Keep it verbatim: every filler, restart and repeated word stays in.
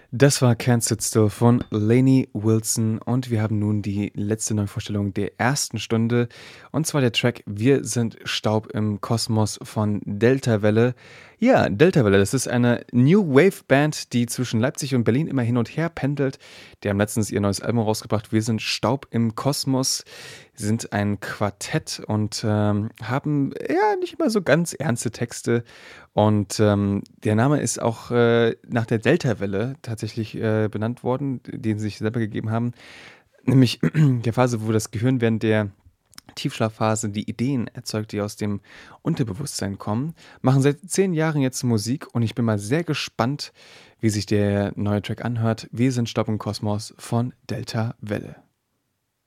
Das war „Can't Sit Still“ von Lainey Wilson und wir haben nun die letzte Neuvorstellung der ersten Stunde, und zwar der Track „Wir sind Staub im Kosmos“ von Deltawelle. Ja, Deltawelle, das ist eine New-Wave-Band, die zwischen Leipzig und Berlin immer hin und her pendelt. Die haben letztens ihr neues Album rausgebracht, „Wir sind Staub im Kosmos“, sind ein Quartett und, ähm, haben, ja, nicht immer so ganz ernste Texte. Und, ähm, der Name ist auch, äh, nach der Deltawelle tatsächlich, äh, benannt worden, den sie sich selber gegeben haben, nämlich der Phase, wo das Gehirn während der Tiefschlafphase die Ideen erzeugt, die aus dem Unterbewusstsein kommen. Machen seit zehn Jahren jetzt Musik und ich bin mal sehr gespannt, wie sich der neue Track anhört. „Wir sind Staub im Kosmos“ von Deltawelle.